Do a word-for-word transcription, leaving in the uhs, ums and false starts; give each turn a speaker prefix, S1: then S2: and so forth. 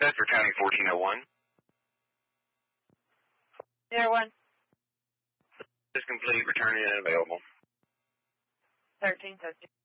S1: for County fourteen oh one.
S2: Zero one.
S1: Is complete, returning and available.
S2: Thirteen thirty.